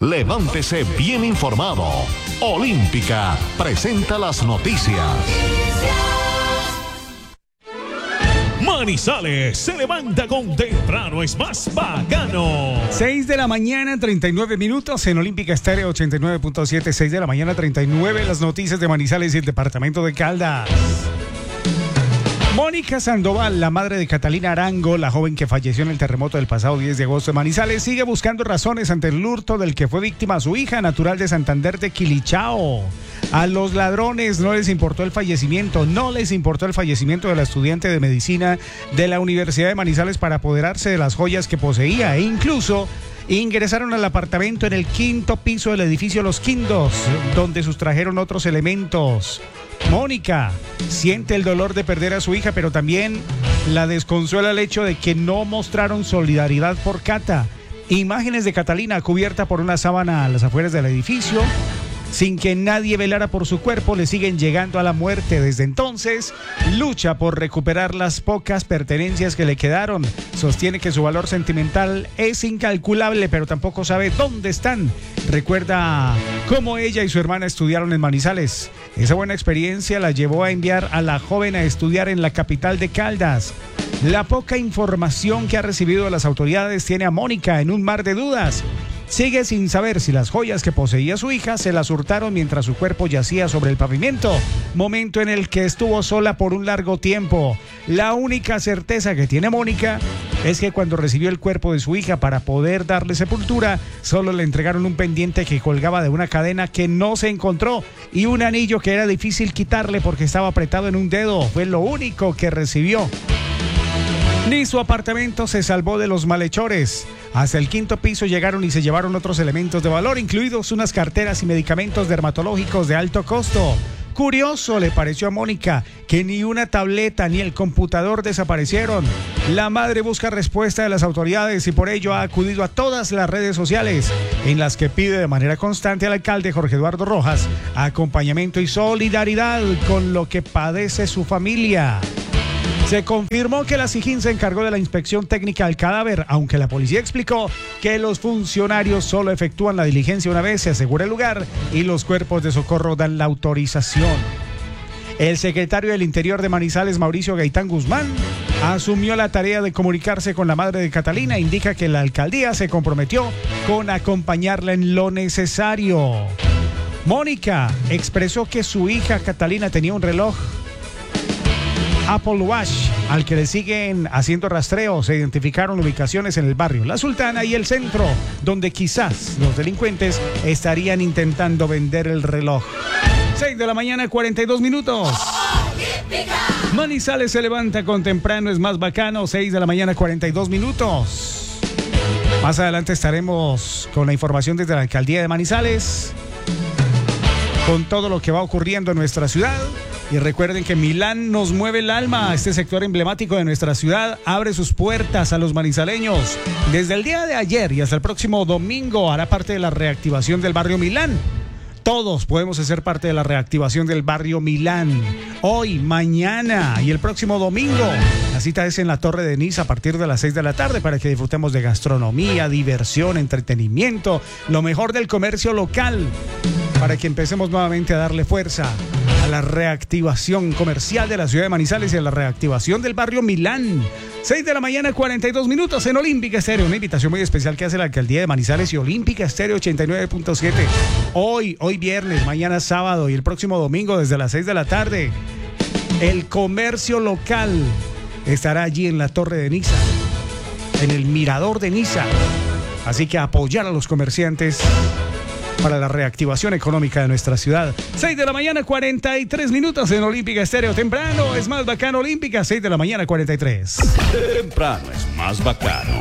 Levántese bien informado. Olímpica presenta las noticias. Manizales se levanta con temprano es más bacano. 6 de la mañana, 39 minutos en Olímpica Estéreo 89.7, 6 de la mañana, 39, las noticias de Manizales y el departamento de Caldas. Mónica Sandoval, la madre de Catalina Arango, la joven que falleció en el terremoto del pasado 10 de agosto de Manizales, sigue buscando razones ante el hurto del que fue víctima su hija, natural de Santander de Quilichao. A los ladrones no les importó el fallecimiento, de la estudiante de medicina de la Universidad de Manizales para apoderarse de las joyas que poseía e incluso ingresaron al apartamento en el 5º piso del edificio Los Quindos, donde sustrajeron otros elementos. Mónica siente el dolor de perder a su hija, pero también la desconsuela el hecho de que no mostraron solidaridad por Cata. Imágenes de Catalina cubierta por una sábana a las afueras del edificio, sin que nadie velara por su cuerpo, le siguen llegando a la muerte. Desde entonces, lucha por recuperar las pocas pertenencias que le quedaron. Sostiene que su valor sentimental es incalculable, pero tampoco sabe dónde están. Recuerda cómo ella y su hermana estudiaron en Manizales. Esa buena experiencia la llevó a enviar a la joven a estudiar en la capital de Caldas. La poca información que ha recibido de las autoridades tiene a Mónica en un mar de dudas. Sigue sin saber si las joyas que poseía su hija se las hurtaron mientras su cuerpo yacía sobre el pavimento, momento en el que estuvo sola por un largo tiempo. La única certeza que tiene Mónica es que cuando recibió el cuerpo de su hija para poder darle sepultura, solo le entregaron un pendiente que colgaba de una cadena que no se encontró y un anillo que era difícil quitarle porque estaba apretado en un dedo. Fue lo único que recibió. Ni su apartamento se salvó de los malhechores. Hasta el 5º piso llegaron y se llevaron otros elementos de valor, incluidos unas carteras y medicamentos dermatológicos de alto costo. Curioso le pareció a Mónica que ni una tableta ni el computador desaparecieron. La madre busca respuesta de las autoridades y por ello ha acudido a todas las redes sociales, en las que pide de manera constante al alcalde Jorge Eduardo Rojas acompañamiento y solidaridad con lo que padece su familia. Se confirmó que la SIJIN se encargó de la inspección técnica del cadáver, aunque la policía explicó que los funcionarios solo efectúan la diligencia una vez se asegura el lugar y los cuerpos de socorro dan la autorización. El secretario del Interior de Manizales, Mauricio Gaitán Guzmán, asumió la tarea de comunicarse con la madre de Catalina. Indica que la alcaldía se comprometió con acompañarla en lo necesario. Mónica expresó que su hija Catalina tenía un reloj Apple Watch, al que le siguen haciendo rastreo. Se identificaron ubicaciones en el barrio La Sultana y el centro, donde quizás los delincuentes estarían intentando vender el reloj. 6 de la mañana, 42 minutos. Manizales se levanta con temprano es más bacano. 6 de la mañana, 42 minutos. Más adelante estaremos con la información desde la alcaldía de Manizales, con todo lo que va ocurriendo en nuestra ciudad. Y recuerden que Milán nos mueve el alma. Este sector emblemático de nuestra ciudad abre sus puertas a los manizaleños. Desde el día de ayer y hasta el próximo domingo hará parte de la reactivación del barrio Milán. Todos podemos hacer parte de la reactivación del barrio Milán. Hoy, mañana y el próximo domingo. La cita es en la Torre de Niza a partir de las 6 de la tarde para que disfrutemos de gastronomía, diversión, entretenimiento, lo mejor del comercio local, para que empecemos nuevamente a darle fuerza a la reactivación comercial de la ciudad de Manizales y a la reactivación del barrio Milán. 6 de la mañana, 42 minutos en Olímpica Estéreo. Una invitación muy especial que hace la alcaldía de Manizales y Olímpica Estéreo 89.7. Hoy viernes, mañana sábado y el próximo domingo desde las 6 de la tarde. El comercio local estará allí en la Torre de Niza, en el Mirador de Niza. Así que apoyar a los comerciantes para la reactivación económica de nuestra ciudad. 6 de la mañana, 43 minutos en Olímpica Estéreo. Temprano es más bacano Olímpica, 6 de la mañana, 43. Temprano es más bacano.